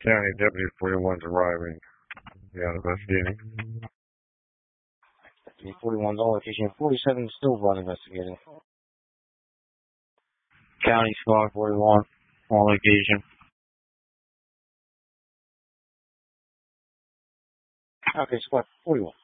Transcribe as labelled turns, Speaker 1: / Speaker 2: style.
Speaker 1: County Deputy 41's arriving. Yeah, investigating.
Speaker 2: Deputy 41's on location. 47 still blood investigating. County Squad 41 on location. Okay, Squad 41.